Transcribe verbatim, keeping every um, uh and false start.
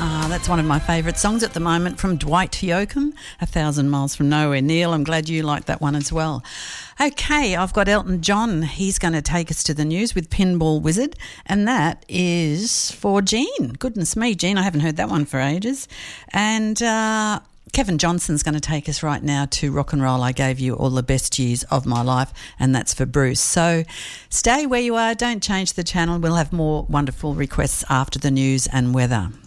Ah, that's one of my favourite songs at the moment from Dwight Yoakam, A Thousand Miles from Nowhere. Neil, I'm glad you like that one as well. Okay, I've got Elton John. He's going to take us to the news with Pinball Wizard, and that is for Jean. Goodness me, Jean, I haven't heard that one for ages. And uh, Kevin Johnson's going to take us right now to Rock and Roll. I gave you all the best years of my life, and that's for Bruce. So stay where you are. Don't change the channel. We'll have more wonderful requests after the news and weather.